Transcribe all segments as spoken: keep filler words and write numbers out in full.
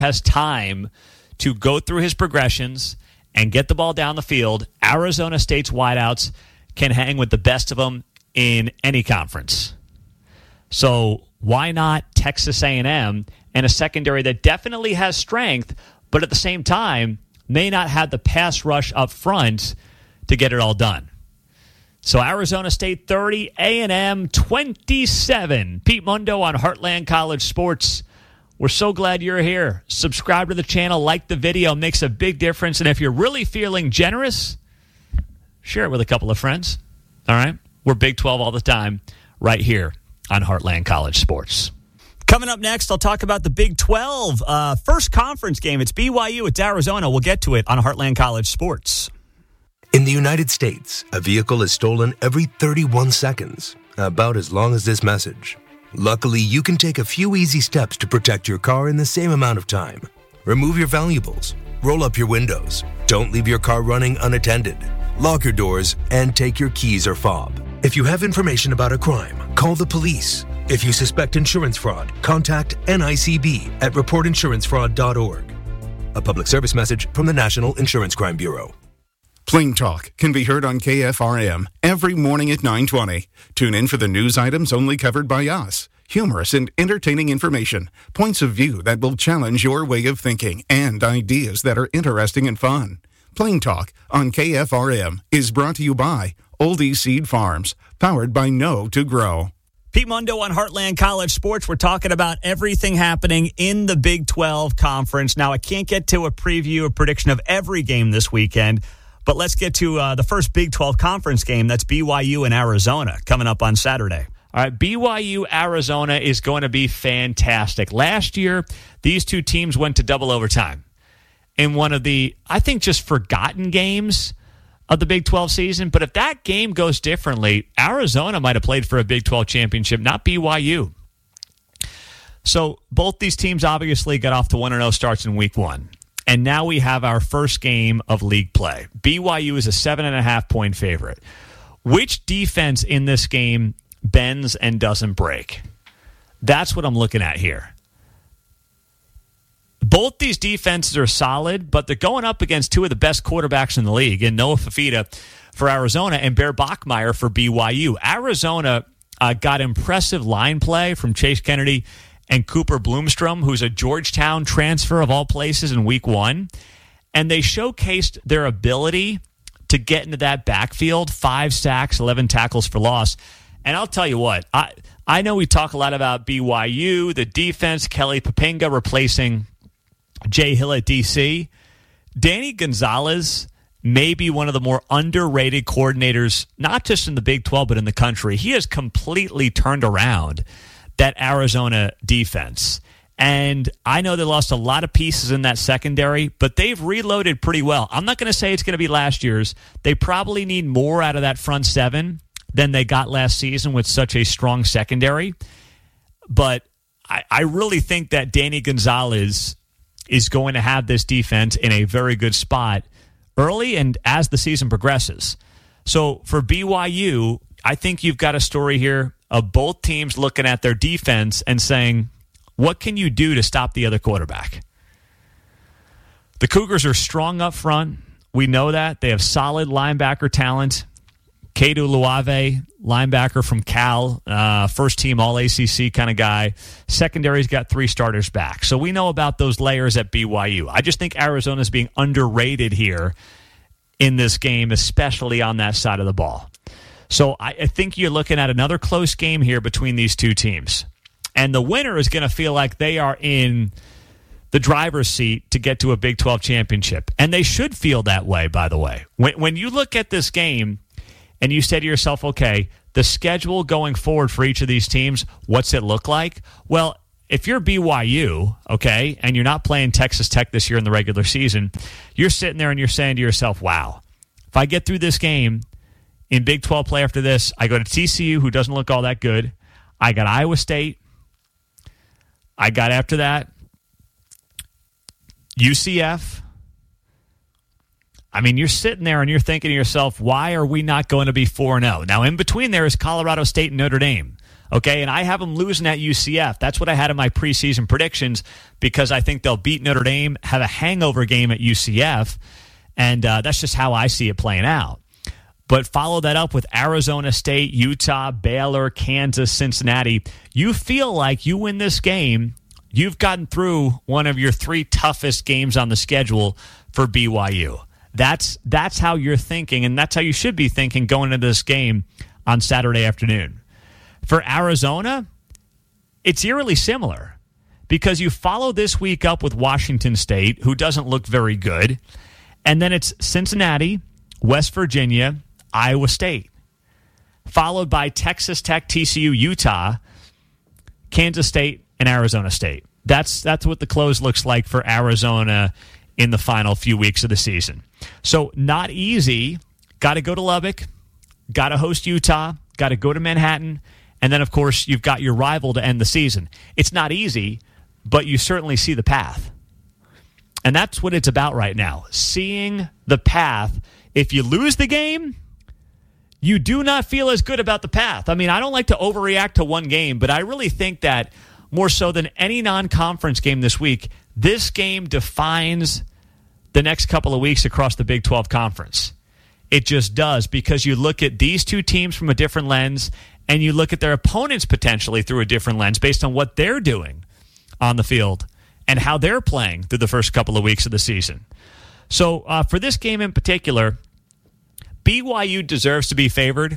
has time to go through his progressions and get the ball down the field, Arizona State's wideouts can hang with the best of them in any conference. So why not Texas A and M and a secondary that definitely has strength, but at the same time may not have the pass rush up front to get it all done? So Arizona State thirty, A and M twenty-seven. Pete Mundo on Heartland College Sports. We're so glad you're here. Subscribe to the channel, like the video, makes a big difference. And if you're really feeling generous, share it with a couple of friends. All right? We're Big twelve all the time right here on Heartland College Sports. Coming up next, I'll talk about the Big twelve. Uh, first conference game. It's B Y U. It's Arizona. We'll get to it on Heartland College Sports. In the United States, a vehicle is stolen every thirty-one seconds, about as long as this message. Luckily, you can take a few easy steps to protect your car in the same amount of time. Remove your valuables, roll up your windows, don't leave your car running unattended, lock your doors, and take your keys or fob. If you have information about a crime, call the police. If you suspect insurance fraud, contact N I C B at report insurance fraud dot org. A public service message from the National Insurance Crime Bureau. Plain Talk can be heard on K F R M every morning at nine twenty. Tune in for the news items only covered by us. Humorous and entertaining information, points of view that will challenge your way of thinking, and ideas that are interesting and fun. Plain Talk on K F R M is brought to you by Oldie Seed Farms, powered by Know to Grow. Pete Mundo on Heartland College Sports. We're talking about everything happening in the Big twelve Conference. Now, I can't get to a preview, a prediction of every game this weekend, but let's get to uh, the first Big twelve Conference game. That's B Y U and Arizona coming up on Saturday. All right, B Y U, Arizona is going to be fantastic. Last year, these two teams went to double overtime in one of the, I think, just forgotten games of the Big twelve season. But if that game goes differently, Arizona might have played for a Big twelve championship, not B Y U. So both these teams obviously got off to one and oh starts in week one. And now we have our first game of league play. B Y U is a seven and a half point favorite. Which defense in this game bends and doesn't break? That's what I'm looking at here. Both these defenses are solid, but they're going up against two of the best quarterbacks in the league, in Noah Fafita for Arizona and Bear Bachmeier for B Y U. Arizona uh, got impressive line play from Chase Kennedy and Cooper Bloomstrom, who's a Georgetown transfer of all places in week one. And they showcased their ability to get into that backfield, five sacks, eleven tackles for loss. And I'll tell you what, I, I know we talk a lot about B Y U, the defense, Kelly Poppinga replacing Jay Hill at D C. Danny Gonzalez may be one of the more underrated coordinators, not just in the Big twelve, but in the country. He has completely turned around that Arizona defense. And I know they lost a lot of pieces in that secondary, but they've reloaded pretty well. I'm not going to say it's going to be last year's. They probably need more out of that front seven than they got last season with such a strong secondary. But I, I really think that Danny Gonzalez is going to have this defense in a very good spot early and as the season progresses. So for B Y U, I think you've got a story here of both teams looking at their defense and saying, what can you do to stop the other quarterback? The Cougars are strong up front. We know that. They have solid linebacker talent. Kedu Luave, linebacker from Cal, uh, first team all A C C kind of guy. Secondary's got three starters back. So we know about those layers at B Y U. I just think Arizona's being underrated here in this game, especially on that side of the ball. So I, I think you're looking at another close game here between these two teams. And the winner is going to feel like they are in the driver's seat to get to a Big twelve championship. And they should feel that way, by the way. When, when you look at this game and you say to yourself, okay, the schedule going forward for each of these teams, what's it look like? Well, if you're B Y U, okay, and you're not playing Texas Tech this year in the regular season, you're sitting there and you're saying to yourself, wow, if I get through this game in Big twelve play after this, I go to T C U, who doesn't look all that good. I got Iowa State. I got after that U C F. I mean, you're sitting there and you're thinking to yourself, why are we not going to be four and oh? Now, in between there is Colorado State and Notre Dame. Okay, and I have them losing at U C F. That's what I had in my preseason predictions because I think they'll beat Notre Dame, have a hangover game at U C F, and uh, that's just how I see it playing out. But follow that up with Arizona State, Utah, Baylor, Kansas, Cincinnati. You feel like you win this game, you've gotten through one of your three toughest games on the schedule for B Y U. That's that's how you're thinking, and that's how you should be thinking going into this game on Saturday afternoon. For Arizona, it's eerily similar because you follow this week up with Washington State, who doesn't look very good, and then it's Cincinnati, West Virginia, Iowa State, followed by Texas Tech, T C U, Utah, Kansas State, and Arizona State. That's that's what the close looks like for Arizona in the final few weeks of the season. So not easy. Got to go to Lubbock, got to host Utah, got to go to Manhattan, and then, of course, you've got your rival to end the season. It's not easy, but you certainly see the path. And that's what it's about right now, seeing the path. If you lose the game, you do not feel as good about the path. I mean, I don't like to overreact to one game, but I really think that more so than any non-conference game this week, this game defines the next couple of weeks across the Big twelve Conference. It just does, because you look at these two teams from a different lens, and you look at their opponents potentially through a different lens based on what they're doing on the field and how they're playing through the first couple of weeks of the season. So uh, for this game in particular, B Y U deserves to be favored.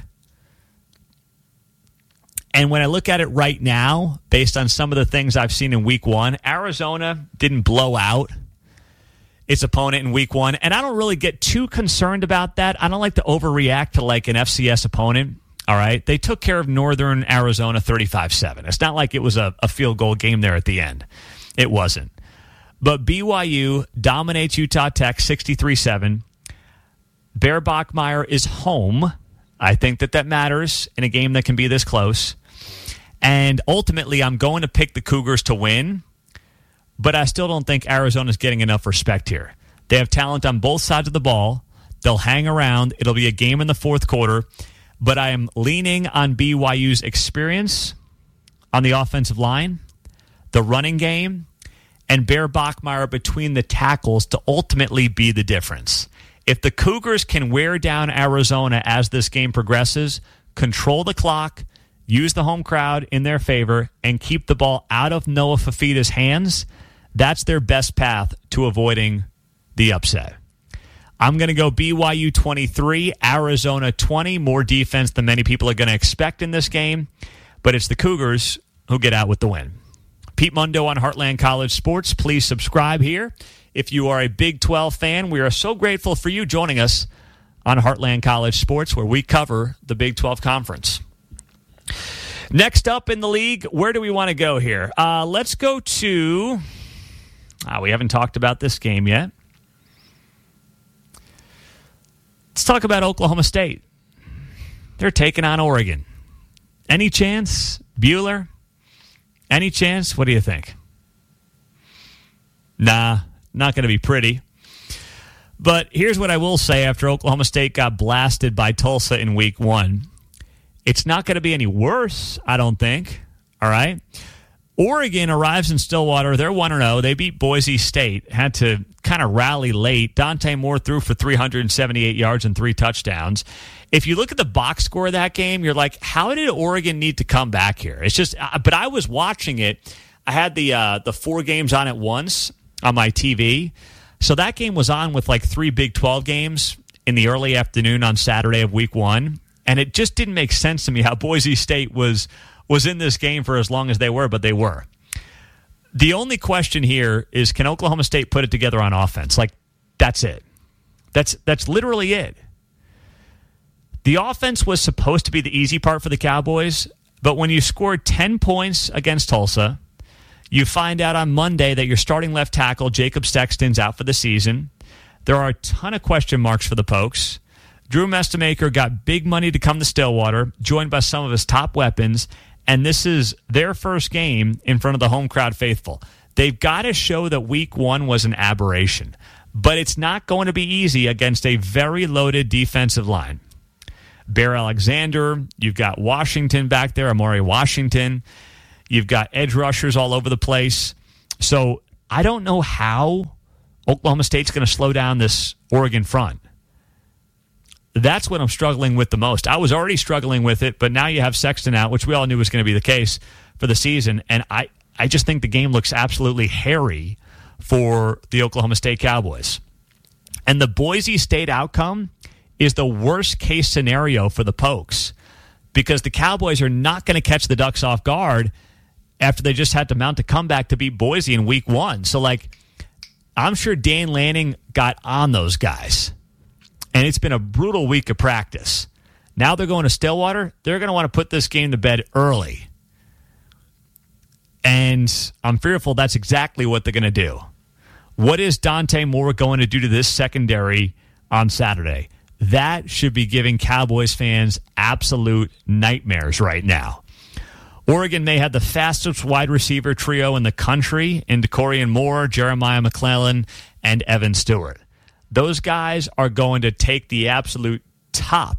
And when I look at it right now, based on some of the things I've seen in week one, Arizona didn't blow out its opponent in week one. And I don't really get too concerned about that. I don't like to overreact to like an F C S opponent. All right. They took care of Northern Arizona thirty-five seven. It's not like it was a, a field goal game there at the end. It wasn't. But B Y U dominates Utah Tech sixty-three seven. Bear Bachmeier is home. I think that that matters in a game that can be this close. And ultimately, I'm going to pick the Cougars to win, but I still don't think Arizona's getting enough respect here. They have talent on both sides of the ball. They'll hang around. It'll be a game in the fourth quarter, but I am leaning on B Y U's experience on the offensive line, the running game, and Bear Bachmeier between the tackles to ultimately be the difference. If the Cougars can wear down Arizona as this game progresses, control the clock, use the home crowd in their favor, and keep the ball out of Noah Fifita's hands, that's their best path to avoiding the upset. I'm going to go B Y U twenty-three, Arizona twenty. More defense than many people are going to expect in this game, but it's the Cougars who get out with the win. Pete Mundo on Heartland College Sports. Please subscribe here. If you are a Big twelve fan, we are so grateful for you joining us on Heartland College Sports, where we cover the Big twelve Conference. Next up in the league, where do we want to go here? Uh, let's go to... Uh, we haven't talked about this game yet. Let's talk about Oklahoma State. They're taking on Oregon. Any chance? Bueller? Any chance? What do you think? Nah, not going to be pretty. But here's what I will say after Oklahoma State got blasted by Tulsa in week one. It's not going to be any worse, I don't think. All right? Oregon arrives in Stillwater. They're one and oh. They beat Boise State. Had to kind of rally late. Dante Moore threw for three hundred seventy-eight yards and three touchdowns. If you look at the box score of that game, you're like, how did Oregon need to come back here? It's just, but I was watching it. I had the uh, the four games on at once on my T V. So that game was on with like three Big twelve games in the early afternoon on Saturday of week one. And it just didn't make sense to me how Boise State was was in this game for as long as they were, but they were. The only question here is, can Oklahoma State put it together on offense? Like, that's it. That's that's literally it. The offense was supposed to be the easy part for the Cowboys, but when you scored ten points against Tulsa, you find out on Monday that your starting left tackle, Jacob Sexton's out for the season. There are a ton of question marks for the Pokes. Drew Mestamaker got big money to come to Stillwater, joined by some of his top weapons, and this is their first game in front of the home crowd faithful. They've got to show that week one was an aberration, but it's not going to be easy against a very loaded defensive line. Bear Alexander. You've got Washington back there, Amari Washington. You've got edge rushers all over the place. So I don't know how Oklahoma State's going to slow down this Oregon front. That's what I'm struggling with the most. I was already struggling with it, but now you have Sexton out, which we all knew was going to be the case for the season. And I, I just think the game looks absolutely hairy for the Oklahoma State Cowboys. And the Boise State outcome is the worst case scenario for the Pokes, because the Cowboys are not going to catch the Ducks off guard after they just had to mount a comeback to beat Boise in week one. So, like, I'm sure Dan Lanning got on those guys. And it's been a brutal week of practice. Now they're going to Stillwater. They're going to want to put this game to bed early. And I'm fearful that's exactly what they're going to do. What is Dante Moore going to do to this secondary on Saturday? That should be giving Cowboys fans absolute nightmares right now. Oregon may have the fastest wide receiver trio in the country in DeCorian Moore, Jeremiah McClellan, and Evan Stewart. Those guys are going to take the absolute top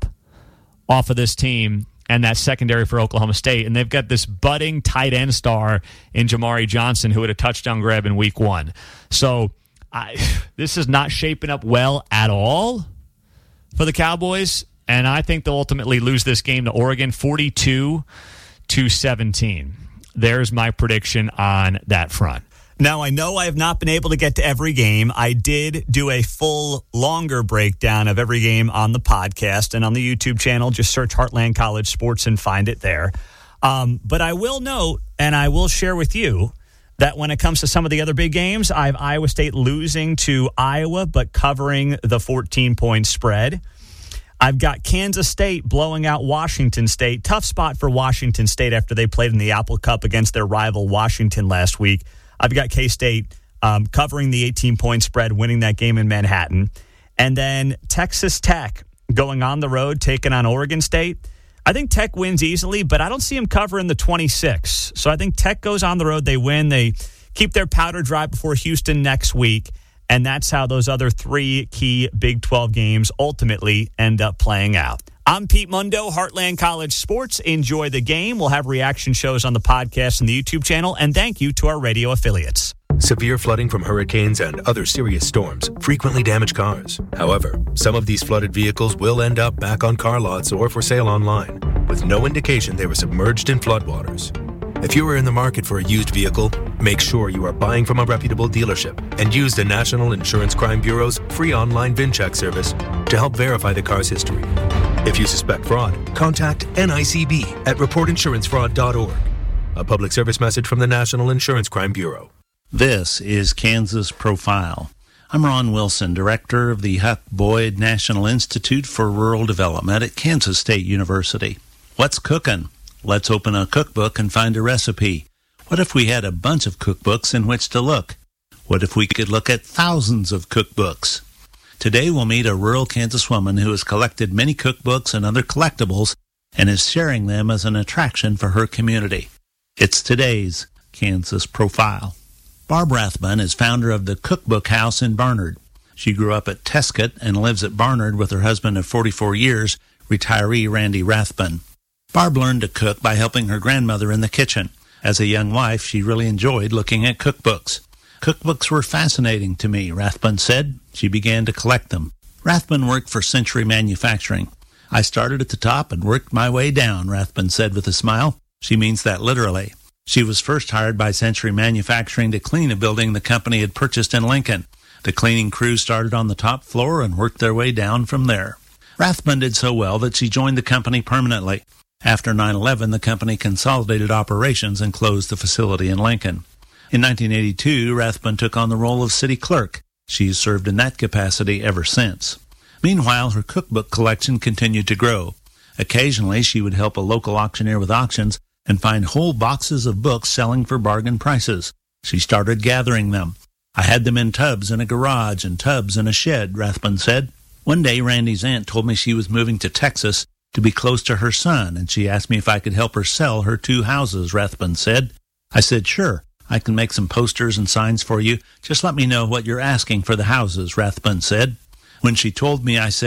off of this team and that secondary for Oklahoma State. And they've got this budding tight end star in Jamari Johnson, who had a touchdown grab in week one. So I, this is not shaping up well at all for the Cowboys. And I think they'll ultimately lose this game to Oregon forty-two to seventeen. There's my prediction on that front. Now, I know I have not been able to get to every game. I did do a full, longer breakdown of every game on the podcast and on the YouTube channel. Just search Heartland College Sports and find it there. Um, but I will note, and I will share with you, that when it comes to some of the other big games, I have Iowa State losing to Iowa, but covering the fourteen-point spread. I've got Kansas State blowing out Washington State. Tough spot for Washington State after they played in the Apple Cup against their rival Washington last week. I've got K-State um, covering the eighteen-point spread, winning that game in Manhattan. And then Texas Tech going on the road, taking on Oregon State. I think Tech wins easily, but I don't see them covering the twenty-six. So I think Tech goes on the road, they win, they keep their powder dry before Houston next week. And that's how those other three key Big twelve games ultimately end up playing out. I'm Pete Mundo, Heartland College Sports. Enjoy the game. We'll have reaction shows on the podcast and the YouTube channel. And thank you to our radio affiliates. Severe flooding from hurricanes and other serious storms frequently damage cars. However, some of these flooded vehicles will end up back on car lots or for sale online, with no indication they were submerged in floodwaters. If you are in the market for a used vehicle, make sure you are buying from a reputable dealership and use the National Insurance Crime Bureau's free online VIN check service to help verify the car's history. If you suspect fraud, contact N I C B at report insurance fraud dot org. A public service message from the National Insurance Crime Bureau. This is Kansas Profile. I'm Ron Wilson, director of the Huck Boyd National Institute for Rural Development at Kansas State University. What's cooking? Let's open a cookbook and find a recipe. What if we had a bunch of cookbooks in which to look? What if we could look at thousands of cookbooks? Today we'll meet a rural Kansas woman who has collected many cookbooks and other collectibles and is sharing them as an attraction for her community. It's today's Kansas Profile. Barb Rathbun is founder of the Cookbook House in Barnard. She grew up at Tescott and lives at Barnard with her husband of forty-four years, retiree Randy Rathbun. Barb learned to cook by helping her grandmother in the kitchen. As a young wife, she really enjoyed looking at cookbooks. Cookbooks were fascinating to me, Rathbun said. She began to collect them. Rathbun worked for Century Manufacturing. I started at the top and worked my way down, Rathbun said with a smile. She means that literally. She was first hired by Century Manufacturing to clean a building the company had purchased in Lincoln. The cleaning crew started on the top floor and worked their way down from there. Rathbun did so well that she joined the company permanently. After nine eleven, the company consolidated operations and closed the facility in Lincoln. In nineteen eighty-two, Rathbun took on the role of city clerk. She's served in that capacity ever since. Meanwhile, her cookbook collection continued to grow. Occasionally, she would help a local auctioneer with auctions and find whole boxes of books selling for bargain prices. She started gathering them. I had them in tubs in a garage and tubs in a shed, Rathbun said. One day, Randy's aunt told me she was moving to Texas to be close to her son, and she asked me if I could help her sell her two houses, Rathbun said. I said, sure, I can make some posters and signs for you. Just let me know what you're asking for the houses, Rathbun said. When she told me, I said,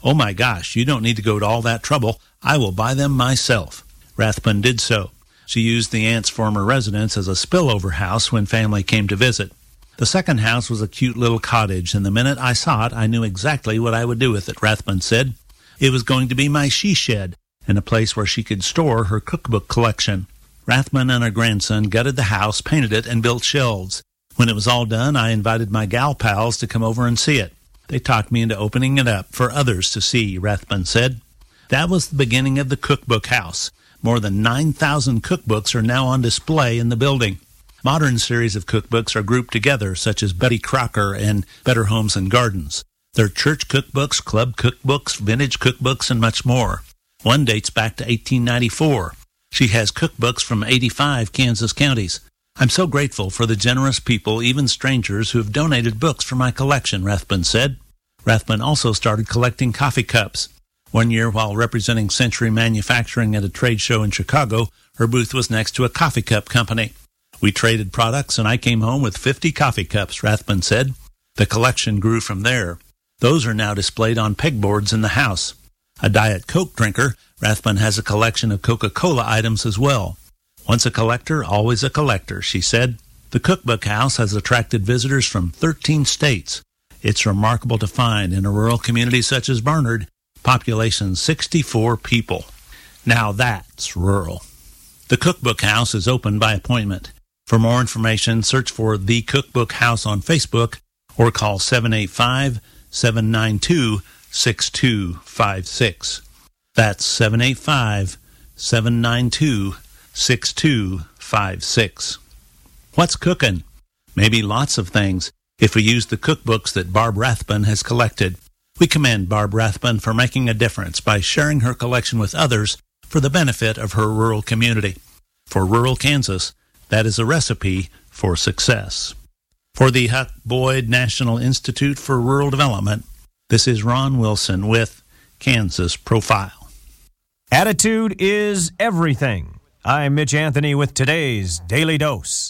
Oh my gosh, you don't need to go to all that trouble. I will buy them myself. Rathbun did so. She used the aunt's former residence as a spillover house when family came to visit. The second house was a cute little cottage, and the minute I saw it, I knew exactly what I would do with it, Rathbun said. It was going to be my she-shed, and a place where she could store her cookbook collection. Rathbun and her grandson gutted the house, painted it, and built shelves. When it was all done, I invited my gal pals to come over and see it. They talked me into opening it up for others to see, Rathbun said. That was the beginning of the cookbook house. More than nine thousand cookbooks are now on display in the building. Modern series of cookbooks are grouped together, such as Betty Crocker and Better Homes and Gardens. They're church cookbooks, club cookbooks, vintage cookbooks, and much more. One dates back to eighteen ninety-four. She has cookbooks from eighty-five Kansas counties. I'm so grateful for the generous people, even strangers, who have donated books for my collection, Rathbun said. Rathbun also started collecting coffee cups. One year, while representing Century Manufacturing at a trade show in Chicago, her booth was next to a coffee cup company. We traded products, and I came home with fifty coffee cups, Rathbun said. The collection grew from there. Those are now displayed on pegboards in the house. A Diet Coke drinker, Rathbun has a collection of Coca-Cola items as well. Once a collector, always a collector, she said. The cookbook house has attracted visitors from thirteen states. It's remarkable to find in a rural community such as Barnard, population sixty-four people. Now that's rural. The Cookbook House is open by appointment. For more information, search for The Cookbook House on Facebook or call seven eight five, seven nine two, six two five six. That's seven eight five, seven nine two, six two five six. What's cooking? Maybe lots of things if we use the cookbooks that Barb Rathbun has collected. We commend Barb Rathbun for making a difference by sharing her collection with others for the benefit of her rural community. For rural Kansas, that is a recipe for success. For the Huck Boyd National Institute for Rural Development, this is Ron Wilson with Kansas Profile. Attitude is everything. I'm Mitch Anthony with today's Daily Dose.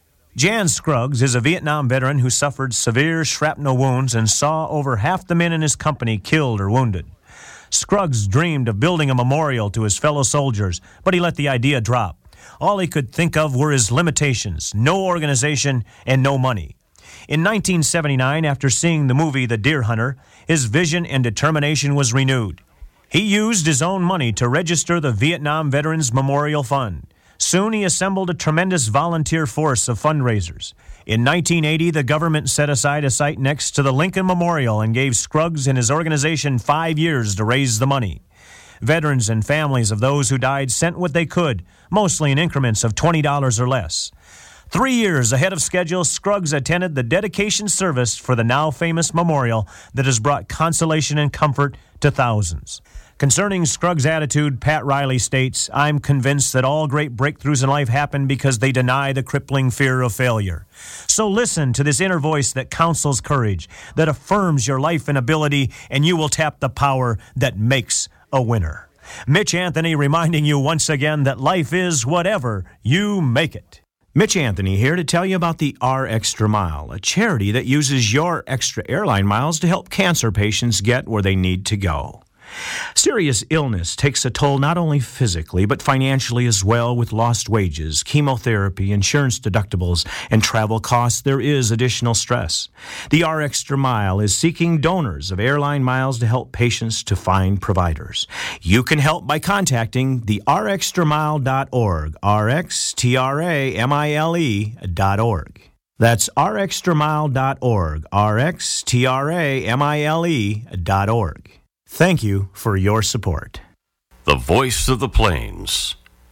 Jan Scruggs is a Vietnam veteran who suffered severe shrapnel wounds and saw over half the men in his company killed or wounded. Scruggs dreamed of building a memorial to his fellow soldiers, but he let the idea drop. All he could think of were his limitations, no organization, and no money. In nineteen seventy-nine, after seeing the movie The Deer Hunter, his vision and determination was renewed. He used his own money to register the Vietnam Veterans Memorial Fund. Soon he assembled a tremendous volunteer force of fundraisers. In nineteen eighty, the government set aside a site next to the Lincoln Memorial and gave Scruggs and his organization five years to raise the money. Veterans and families of those who died sent what they could, mostly in increments of twenty dollars or less. Three years ahead of schedule, Scruggs attended the dedication service for the now famous memorial that has brought consolation and comfort to thousands. Concerning Scruggs' attitude, Pat Riley states, I'm convinced that all great breakthroughs in life happen because they deny the crippling fear of failure. So listen to this inner voice that counsels courage, that affirms your life and ability, and you will tap the power that makes a winner. Mitch Anthony reminding you once again that life is whatever you make it. Mitch Anthony here to tell you about the R Extra Mile, a charity that uses your extra airline miles to help cancer patients get where they need to go. Serious illness takes a toll not only physically, but financially as well. With lost wages, chemotherapy, insurance deductibles, and travel costs, there is additional stress. The R Extra Mile is seeking donors of airline miles to help patients to find providers. You can help by contacting the r extra mile dot org, R X T R A M I L E dot org. That's r extra mile dot org, R X T R A M I L E dot org. Thank you for your support. The Voice of the Plains.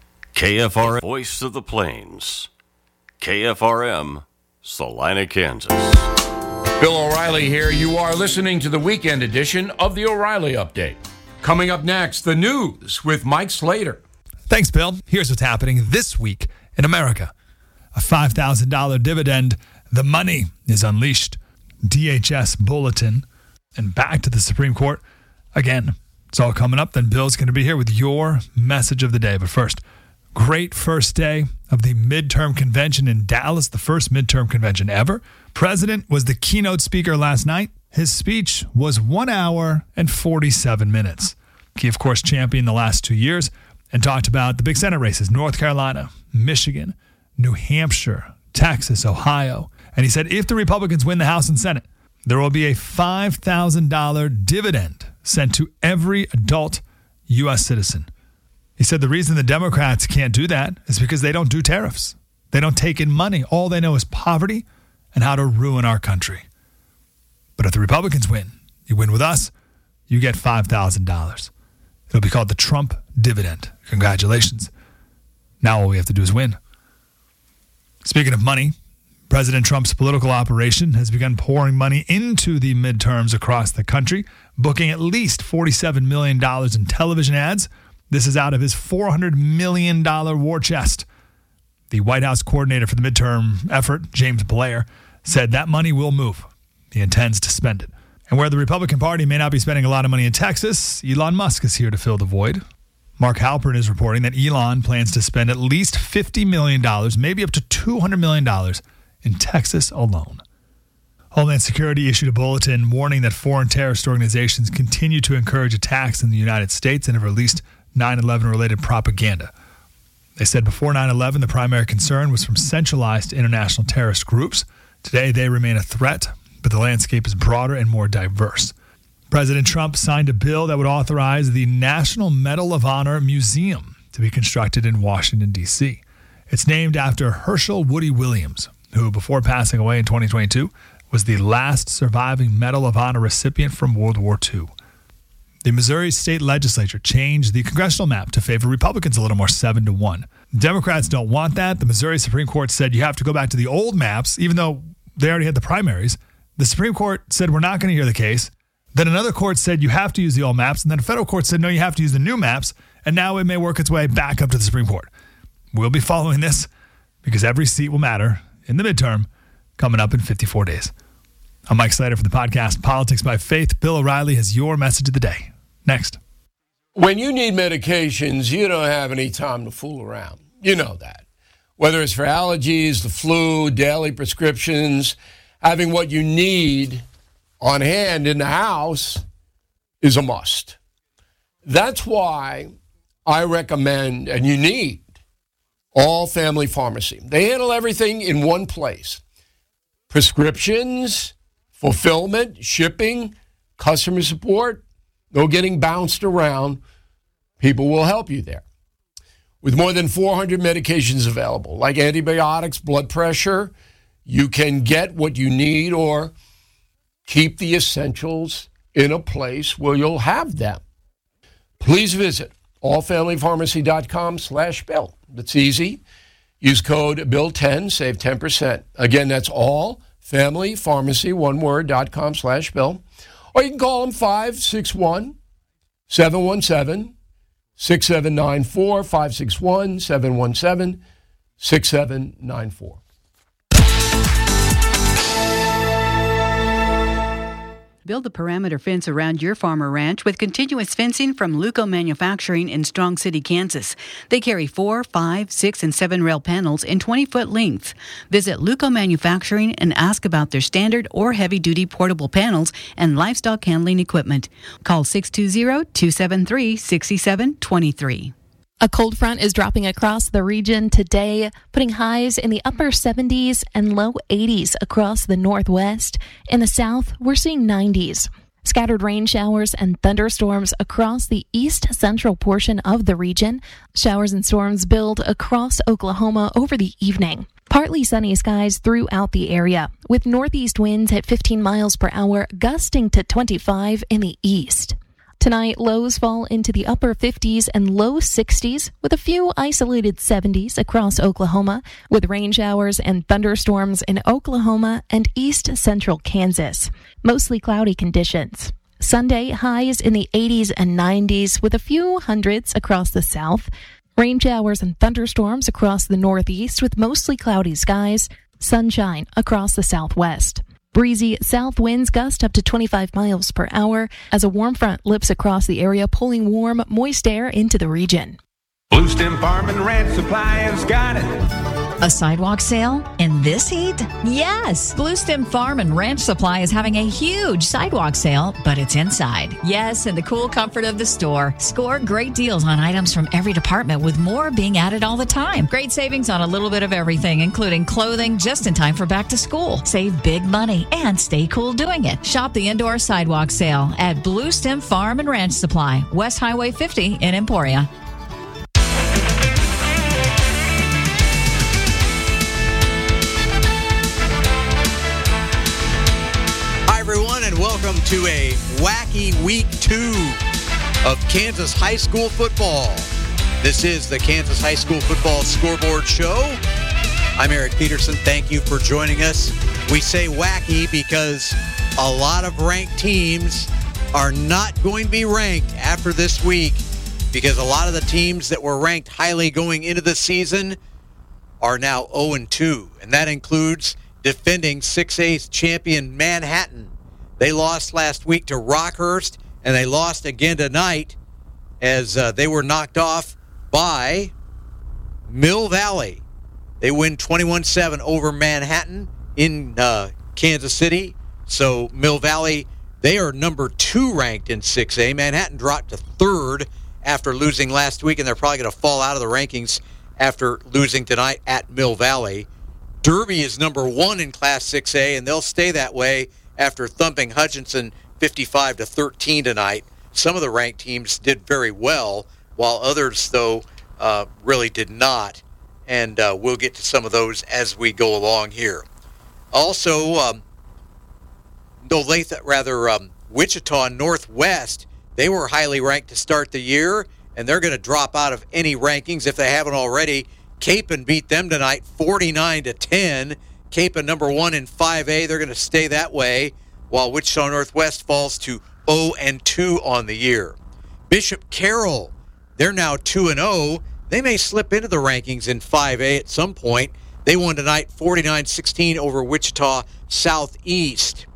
K F R M. Voice of the Plains. K F R M, Salina, Kansas. Bill O'Reilly here. You are listening to the weekend edition of the O'Reilly Update. Coming up next, the news with Mike Slater. Thanks, Bill. Here's what's happening this week in America. A five thousand dollars dividend. The money is unleashed. D H S bulletin. And back to the Supreme Court. Again, it's all coming up. Then Bill's going to be here with your message of the day. But first, great first day of the midterm convention in Dallas, the first midterm convention ever. President was the keynote speaker last night. His speech was one hour and forty-seven minutes. He, of course, championed the last two years and talked about the big Senate races, North Carolina, Michigan, New Hampshire, Texas, Ohio. And he said if the Republicans win the House and Senate, there will be a five thousand dollars dividend sent to every adult U S citizen. He said the reason the Democrats can't do that is because they don't do tariffs. They don't take in money. All they know is poverty and how to ruin our country. But if the Republicans win, you win with us, you get five thousand dollars. It'll be called the Trump dividend. Congratulations. Now all we have to do is win. Speaking of money, President Trump's political operation has begun pouring money into the midterms across the country, booking at least forty-seven million dollars in television ads. This is out of his four hundred million dollars war chest. The White House coordinator for the midterm effort, James Blair, said that money will move. He intends to spend it. And where the Republican Party may not be spending a lot of money in Texas, Elon Musk is here to fill the void. Mark Halpern is reporting that Elon plans to spend at least fifty million dollars, maybe up to two hundred million dollars in Texas alone. Homeland Security issued a bulletin warning that foreign terrorist organizations continue to encourage attacks in the United States and have released nine eleven related propaganda. They said before nine eleven, the primary concern was from centralized international terrorist groups. Today, they remain a threat, but the landscape is broader and more diverse. President Trump signed a bill that would authorize the National Medal of Honor Museum to be constructed in Washington, D C. It's named after Herschel Woody Williams, who, before passing away in twenty twenty-two, was the last surviving Medal of Honor recipient from World War Two. The Missouri state legislature changed the congressional map to favor Republicans a little more, seven to one. Democrats don't want that. The Missouri Supreme Court said you have to go back to the old maps, even though they already had the primaries. The Supreme Court said we're not going to hear the case. Then another court said you have to use the old maps. And then a federal court said, no, you have to use the new maps. And now it may work its way back up to the Supreme Court. We'll be following this because every seat will matter in the midterm coming up in fifty-four days. I'm Mike Slater from the podcast Politics by Faith. Bill O'Reilly has your message of the day. Next. When you need medications, you don't have any time to fool around. You know that. Whether it's for allergies, the flu, daily prescriptions, having what you need on hand in the house is a must. That's why I recommend, and you need, All Family Pharmacy. They handle everything in one place. Prescriptions, fulfillment, shipping, customer support, no getting bounced around. People will help you there. With more than four hundred medications available, like antibiotics, blood pressure, you can get what you need or keep the essentials in a place where you'll have them. Please visit allfamilypharmacy.com slash bill. That's easy. Use code bill ten, save ten percent. Again, that's allfamilypharmacy, one word, dot com slash bill. Or you can call them five six one, seven one seven, six seven nine four, five six one, seven one seven, six seven nine four. Build a perimeter fence around your farm or ranch with continuous fencing from Luco Manufacturing in Strong City, Kansas. They carry four, five, six, and seven rail panels in twenty-foot length. Visit Luco Manufacturing and ask about their standard or heavy-duty portable panels and livestock handling equipment. Call six two zero, two seven three, six seven two three. A cold front is dropping across the region today, putting highs in the upper seventies and low eighties across the northwest. In the south, we're seeing nineties. Scattered rain showers and thunderstorms across the east central portion of the region. Showers and storms build across Oklahoma over the evening. Partly sunny skies throughout the area, with northeast winds at fifteen miles per hour, gusting to twenty-five in the east. Tonight, lows fall into the upper fifties and low sixties, with a few isolated seventies across Oklahoma, with rain showers and thunderstorms in Oklahoma and east central Kansas. Mostly cloudy conditions. Sunday, highs in the eighties and nineties, with a few hundreds across the south. Rain showers and thunderstorms across the northeast, with mostly cloudy skies. Sunshine across the southwest. Breezy south winds gust up to twenty-five miles per hour as a warm front lifts across the area, pulling warm, moist air into the region. Blue Stem Farm and Ranch Supply has got it. A sidewalk sale in this heat? Yes! Blue Stem Farm and Ranch Supply is having a huge sidewalk sale, but it's inside. Yes, in the cool comfort of the store. Score great deals on items from every department, with more being added all the time. Great savings on a little bit of everything, including clothing, just in time for back to school. Save big money and stay cool doing it. Shop the indoor sidewalk sale at Blue Stem Farm and Ranch Supply, West Highway fifty in Emporia. Everyone, and welcome to a wacky week two of Kansas high school football. This is the Kansas High School Football Scoreboard Show. I'm Eric Peterson. Thank you for joining us. We say wacky because a lot of ranked teams are not going to be ranked after this week, because a lot of the teams that were ranked highly going into the season are now oh and two, and that includes defending six A champion Manhattan. They lost last week to Rockhurst, and they lost again tonight as uh, they were knocked off by Mill Valley. They win twenty-one seven over Manhattan in uh, Kansas City. So Mill Valley, they are number two ranked in six A. Manhattan dropped to third after losing last week, and they're probably going to fall out of the rankings after losing tonight at Mill Valley. Derby is number one in Class six A, and they'll stay that way after thumping Hutchinson fifty-five to thirteen tonight. Some of the ranked teams did very well, while others, though, uh, really did not. And uh, we'll get to some of those as we go along here. Also, um, no, rather, um, Wichita Northwest, they were highly ranked to start the year, and they're going to drop out of any rankings if they haven't already. Capon beat them tonight forty-nine to ten. Capon number one in five A. They're going to stay that way, while Wichita Northwest falls to oh and two on the year. Bishop Carroll, they're now two and oh. They may slip into the rankings in five A at some point. They won tonight forty-nine sixteen over Wichita Southeast.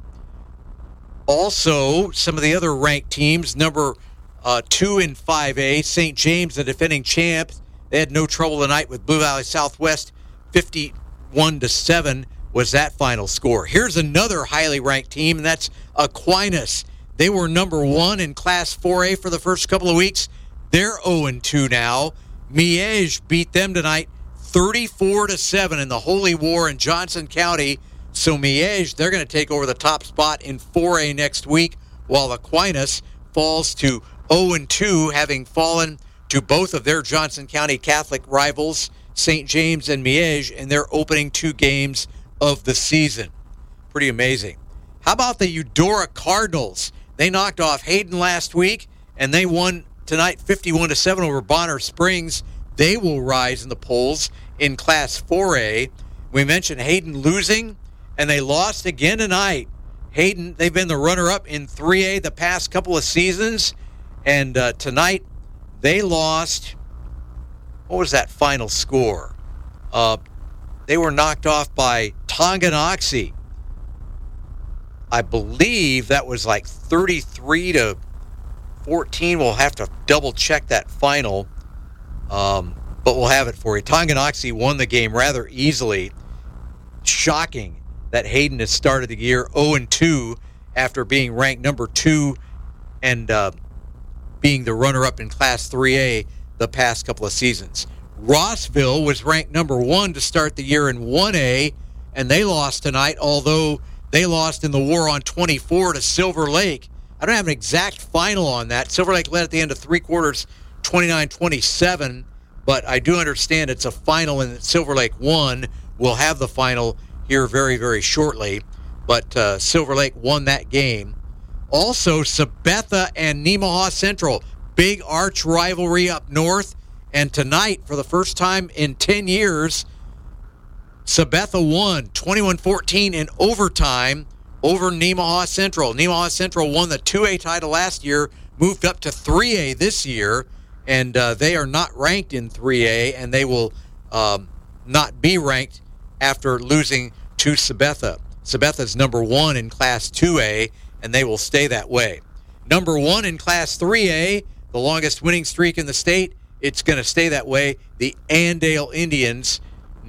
Also, some of the other ranked teams, number uh, two in five A, Saint James, the defending champs, they had no trouble tonight with Blue Valley Southwest. fifty-one to seven was that final score. Here's another highly ranked team, and that's Aquinas. They were number one in Class four A for the first couple of weeks. They're oh and two now. Miege beat them tonight thirty-four to seven in the Holy War in Johnson County. So Miege, they're going to take over the top spot in four A next week, while Aquinas falls to oh and two, having fallen to both of their Johnson County Catholic rivals, Saint James and Miege, in their opening two games of the season. Pretty amazing. How about the Eudora Cardinals? They knocked off Hayden last week, and they won tonight fifty-one to seven over Bonner Springs. They will rise in the polls in Class four A. We mentioned Hayden losing, and they lost again tonight. Hayden, they've been the runner-up in three A the past couple of seasons, and uh, tonight they lost. What was that final score? Uh, they were knocked off by Tonganoxie. I believe that was like thirty-three to fourteen. We'll have to double check that final, um, but we'll have it for you. Tonganoxie won the game rather easily. Shocking that Hayden has started the year oh and two after being ranked number two and uh, being the runner-up in Class three A the past couple of seasons. Rossville was ranked number one to start the year in one A, and they lost tonight, although they lost in the War on twenty-four to Silver Lake. I don't have an exact final on that. Silver Lake led at the end of three quarters, twenty-nine twenty-seven, but I do understand it's a final and that Silver Lake won. We'll have the final here very, very shortly, but uh, Silver Lake won that game. Also, Sabetha and Nemaha Central, big arch rivalry up north, and tonight, for the first time in ten years, Sabetha won twenty-one fourteen in overtime over Nemaha Central. Nemaha Central won the two A title last year, moved up to three A this year, and uh, they are not ranked in three A, and they will um, not be ranked after losing to Sabetha. Sabetha's number one in Class two A, and they will stay that way. Number one in Class three A, the longest winning streak in the state, it's going to stay that way. The Andale Indians,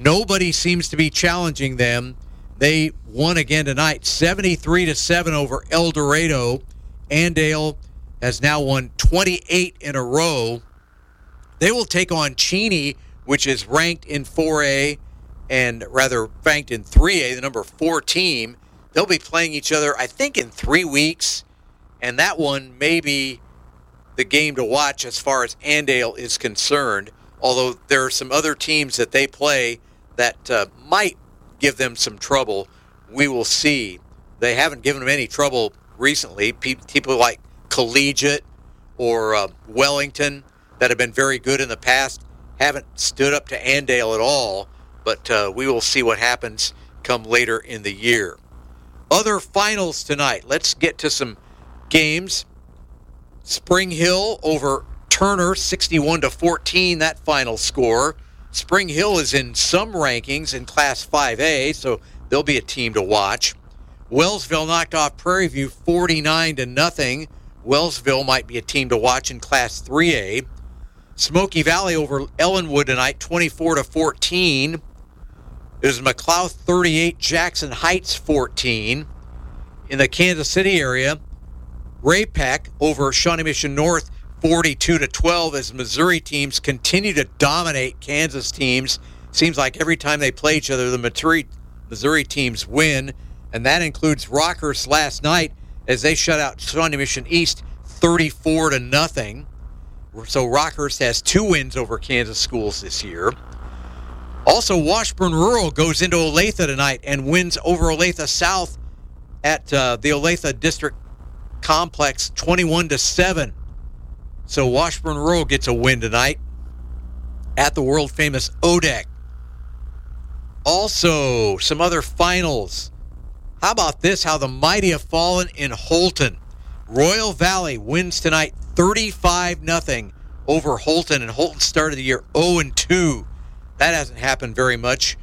Nobody seems to be challenging them. They won again tonight, seventy-three to seven over El Dorado. Andale has now won twenty-eight in a row. They will take on Cheney, which is ranked in four A, and rather ranked in three A, the number four team. They'll be playing each other, I think, in three weeks, and that one may be the game to watch as far as Andale is concerned, although there are some other teams that they play that uh, might give them some trouble. We will see. They haven't given them any trouble recently. Pe- people like Collegiate or uh, Wellington that have been very good in the past haven't stood up to Andale at all, but uh, we will see what happens come later in the year. Other finals tonight. Let's get to some games. Spring Hill over Turner, sixty-one to fourteen, that final score. Spring Hill is in some rankings in Class five A, so they'll be a team to watch. Wellsville knocked off Prairie View forty-nine to nothing. Wellsville might be a team to watch in Class three A. Smoky Valley over Ellenwood tonight, twenty-four to fourteen. It was McLeod thirty-eight, Jackson Heights fourteen. In the Kansas City area, Ray-Pec over Shawnee Mission North, forty-two to twelve, as Missouri teams continue to dominate Kansas teams. Seems like every time they play each other, the Missouri, Missouri teams win, and that includes Rockhurst last night as they shut out Shawnee Mission East thirty-four to nothing. So Rockhurst has two wins over Kansas schools this year. Also, Washburn Rural goes into Olathe tonight and wins over Olathe South at uh, the Olathe District Complex twenty-one to seven. So Washburn Rural gets a win tonight at the world-famous O D E C. Also, some other finals. How about this, how the mighty have fallen in Holton. Royal Valley wins tonight thirty-five nothing over Holton, and Holton started the year oh and two. That hasn't happened very much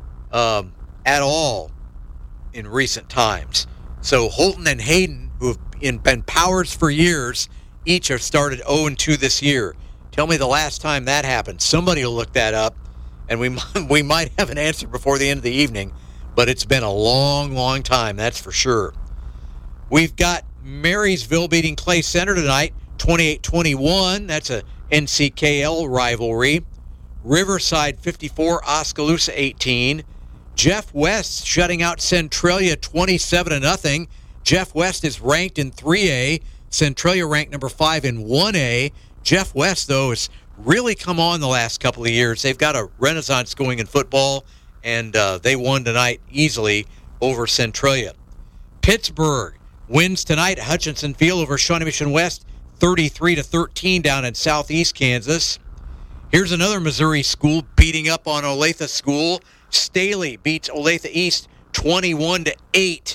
um, at all in recent times. So Holton and Hayden, who have in, been powers for years, each have started oh and two this year. Tell me the last time that happened. Somebody will look that up, and we we might have an answer before the end of the evening, but it's been a long, long time, that's for sure. We've got Marysville beating Clay Center tonight, twenty-eight twenty-one. That's a N C K L rivalry. Riverside fifty-four, Oskaloosa eighteen. Jeff West shutting out Centralia twenty-seven to nothing. Jeff West is ranked in three A. Centralia ranked number five in one A. Jeff West, though, has really come on the last couple of years. They've got a renaissance going in football, and uh, they won tonight easily over Centralia. Pittsburgh wins tonight at Hutchinson Field over Shawnee Mission West, thirty-three to thirteen down in southeast Kansas. Here's another Missouri school beating up on Olathe School. Staley beats Olathe East twenty-one to eight.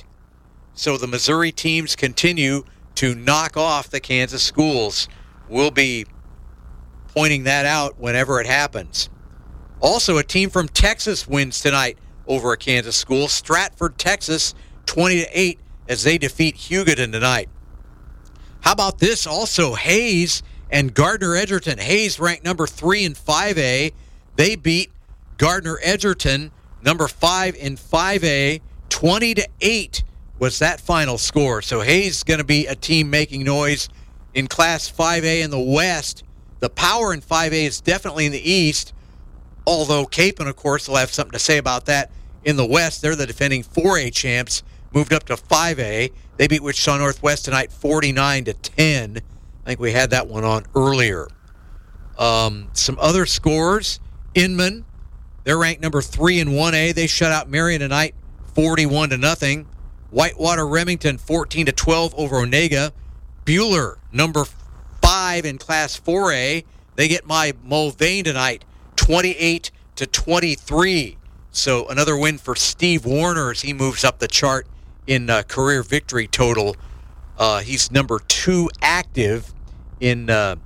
So the Missouri teams continue to knock off the Kansas schools. We'll be pointing that out whenever it happens. Also, a team from Texas wins tonight over a Kansas school. Stratford, Texas, twenty to eight as they defeat Hugoton tonight. How about this? Also, Hayes and Gardner Edgerton. Hayes ranked number three in five A. They beat Gardner Edgerton, number five in five A, twenty to eight was that final score. So Hayes is going to be a team making noise in Class five A in the West. The power in five A is definitely in the East, although Capon, of course, will have something to say about that in the West. They're the defending four A champs, moved up to five A. They beat Wichita Northwest tonight forty-nine to ten. I think we had that one on earlier. Um, some other scores. Inman, they're ranked number three in one A. They shut out Marion tonight forty-one to nothing. Whitewater Remington fourteen to twelve over Onega. Bueller, number five in Class four A. They get my Mulvane tonight twenty-eight to twenty-three. So another win for Steve Warner as he moves up the chart in uh, career victory total. Uh, he's number two active in uh,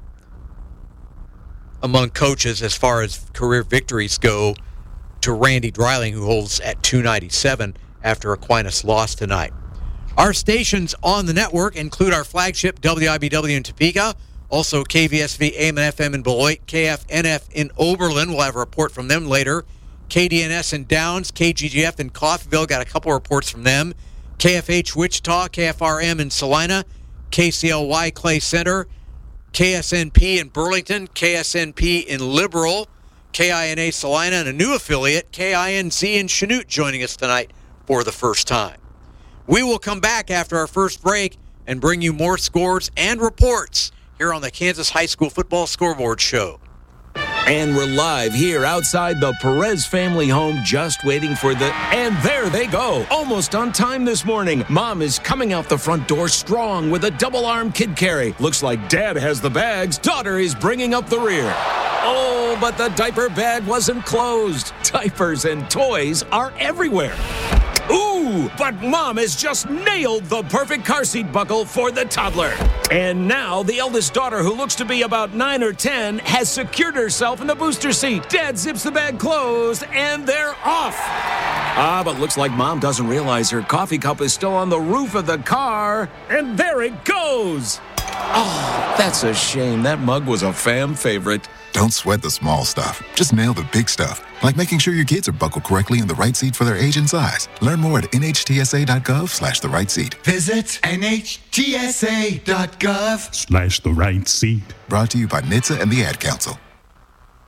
among coaches as far as career victories go, to Randy Dreiling, who holds at two ninety-seven after Aquinas lost tonight. Our stations on the network include our flagship W I B W in Topeka, also K V S V A M and F M in Beloit, K F N F in Oberlin. We'll have a report from them later. K D N S in Downs, K G G F in Coffeyville, got a couple reports from them. K F H Wichita, K F R M in Salina, K C L Y Clay Center, K S N P in Burlington, K S N P in Liberal, K I N A Salina, and a new affiliate, K I N Z in Chanute, joining us tonight for the first time. We will come back after our first break and bring you more scores and reports here on the Kansas High School Football Scoreboard Show. And we're live here outside the Perez family home, just waiting for the... And there they go, almost on time this morning. Mom is coming out the front door strong with a double-arm kid carry. Looks like Dad has the bags. Daughter is bringing up the rear. Oh, but the diaper bag wasn't closed. Diapers and toys are everywhere. Ooh, but Mom has just nailed the perfect car seat buckle for the toddler. And now the eldest daughter, who looks to be about nine or ten, has secured herself in the booster seat. Dad zips the bag closed, and they're off. Ah, but looks like Mom doesn't realize her coffee cup is still on the roof of the car. And there it goes. Oh, that's a shame. That mug was a fam favorite. Don't sweat the small stuff. Just nail the big stuff, like making sure your kids are buckled correctly in the right seat for their age and size. Learn more at nhtsa.gov slash the right seat. Visit nhtsa.gov slash the right seat. Brought to you by N H T S A and the Ad Council.